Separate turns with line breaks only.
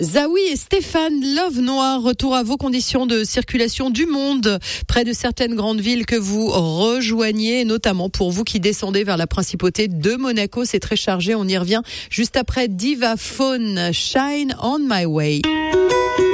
Zawi et Stéphane, Love Noir, retour à vos conditions de circulation du monde, près de certaines grandes villes que vous rejoignez, notamment pour vous qui descendez vers la principauté de Monaco. C'est très chargé, on y revient juste après Diva Faune, Shine on My Way.